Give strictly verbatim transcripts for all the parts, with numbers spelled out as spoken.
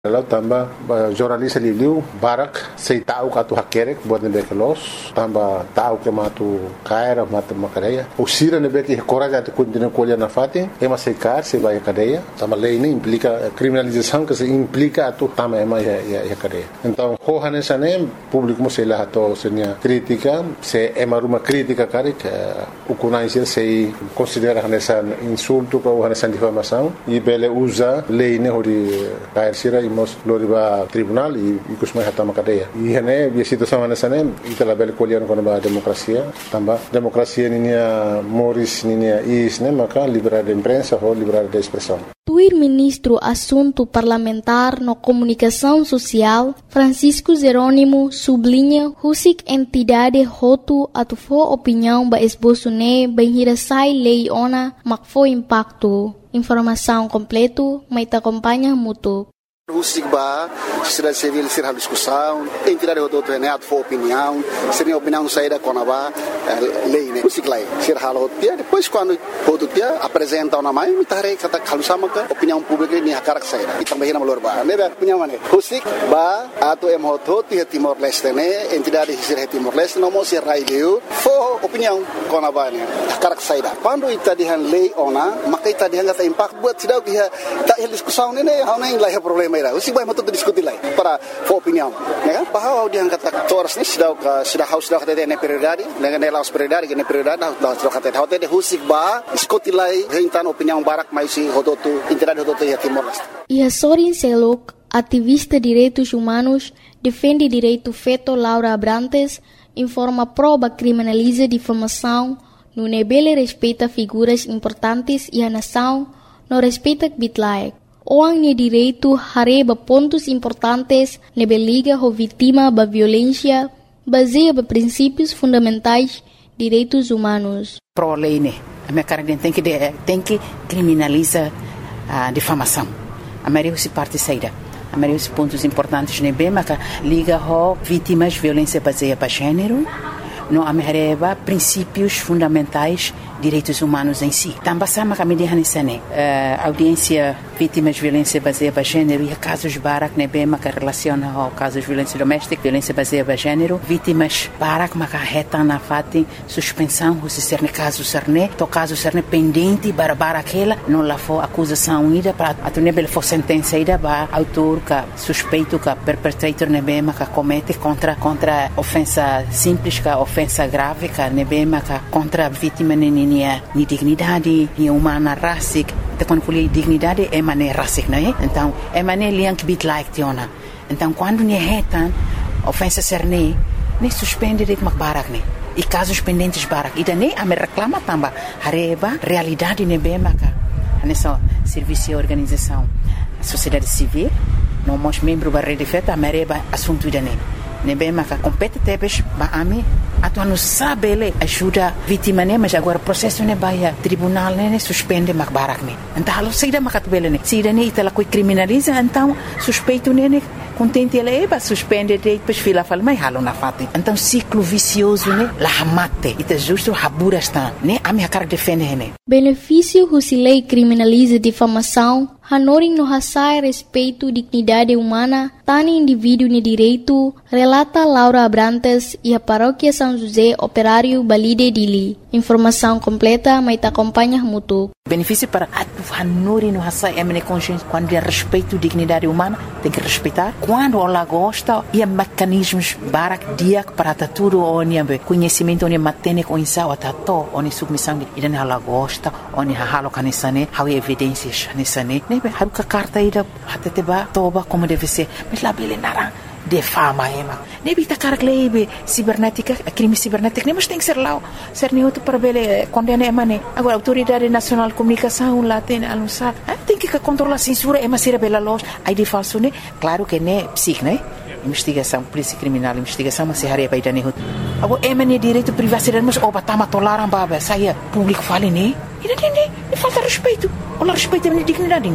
Lalu tambah jornalis liu barak sei tahu katu hakerek buat nebe kelos tambah tahu ke matu kaira matu makadeia usira nebe que coragem de continuar colher na fati é uma secar se vai a cadeia tambah lei ini implica criminalização que se implica atu tambah é mais a cadeia então hohanes ane público se lá to senia crítica se é uma crítica cara que o conhece se considera nessa insulto ou nessa difamação e bele usa lei ne hori cair sira mos loriba tribunal e kusmai hatama cadeia e hene a situação nessa né ita la bel colher com a democracia também democracia ninia moris ninia is né maka liberdade de imprensa ou liberdade de expressão. Tuir ministro assunto parlamentar no comunicação social Francisco Jerônimo sublinha husik entidade hotu atufo opinião ba esboço ne banhira sai lei ona makfo impacto. Informação completo mai ta acompanha mutu. O SIGBA, sociedade civil, ser a discussão, entidade do outro neto for opinião, seria opinião saída com a lei, né? O SIGLA, ser a rotia, depois quando o outro dia apresenta uma mãe, me tarei que está calusama que opinião pública nem a cara que saída. E também na malorba, né? Opinião né? O SIGBA, ato é muito e Timor Leste, né? Entidade de ser Timor Leste, não mostra raio, for opinião com a mãe, a cara que saída. Quando está de lei ona, mas está de hanga impacto buat cidade que está discussão, né? Não nem lá é problema. O SIGBA mau tuh diskusi lagi para opinião, né? Bahwa dia kata toras ni sudah sudah haus sudah kata ne prioridade, dengan nelas prioridade, ne prioridade dah sudah kata hotel de o SIGBA diskusi lagi hentan opinião barak mais si hototu entidade hototu ya Timor Leste. E a Sorin Selok, ativista de direitos humanos, defende direito feto Laura Abrantes, informa prova criminaliza difamação, no nebele respeita figuras importantes e a nação não respeita bitlaek. Orang ni direito hareba pontos importantes nebe liga ho vítima da violência baseia ba princípios fundamentais direitos humanos. Pro lei né, a minha cara tem que tem que criminalizar a difamação. A maioria se parte saída. A maioria dos pontos importantes nebe mas liga ho vítimas violência baseia ba gênero. Não amerreba princípios fundamentais direitos humanos em si. Também sama kami di hanisane uh, audiência vítimas de violência baseada em gênero e casos barak nebe maka relaciona ao casos de violência doméstica, violência baseada em gênero, vítimas barak maka reta na fati suspensão se ser caso serne, to caso serne pendente para aquela não lá for acusação ida para a nebe for sentença ida ba autor ka suspeito ka perpetrator nebe maka comete contra contra ofensa simples ka ofensa grave ka nebe maka contra vítima nini ni dignidade, ni humana racic, então quando falei dignidade é maneira racic, não é? Então é maneira liang bit like tiona. Então quando ni retan ofensa serne, ni suspende de makbarak ni. E casos pendentes barak, e daí a me reclama tamba, hareba realidade ne bema ka. Nessa serviço e organização, sociedade civil, não mos membro da rede feta, a mereba assunto daí. Ne bema ka compete tebes ba ami atu não sabe ele ajuda vítima né mas agora processo né vai tribunal né suspende makbarak né então halo saída makatbele né saída né itala coi criminaliza então suspeito né contente ele é suspende depois fila fala mas halo na fati então ciclo vicioso né la mate ita justo habura está né a minha cara defende né benefício husilei criminaliza difamação hanoring no hasai respeito dignidade humana tani indivíduo ni direito relata Laura Abrantes e a paróquia São José Operário Balide Dili. Informação completa mai ta acompanha mutu. Benefício para a hanori no hasai é mene consciência quando é respeito dignidade humana tem que respeitar quando ela gosta e mecanismos barak dia para tudo onde conhecimento onde matene com insau atato onde submissão e dan ela gosta onde halo kanisane how evidências kanisane ne haruka carta ida hateteba toba como deve ser mas lá bele nara defama ema ne bita carglebe cibernética crime cibernético ne mas tem que ser lá ser nem outro para bele condena ema ne agora autoridade nacional de comunicação lá tem anunciar tem que controlar a censura ema ser bela loja aí de falso ne claro que ne psic né investigação polícia criminal investigação mas se hareba ida ne agora ema ne direito privacidade mas oba tama tolaram baba saia público fale ne ida ne ne falta respeito ou respeito a minha dignidade ne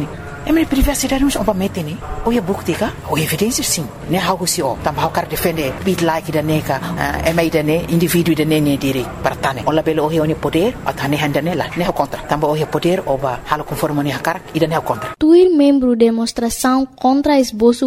é minha privacidade não oba mete né ou é bukti ka ou evidência sim né algo se o também o cara defende bit like da neka é mais da né indivíduo da né né direito para tane ola belo o é poder a tane handa nela né o contra também o é poder oba halo conforme né cara e da né o contra Tuir membro demonstração contra esboço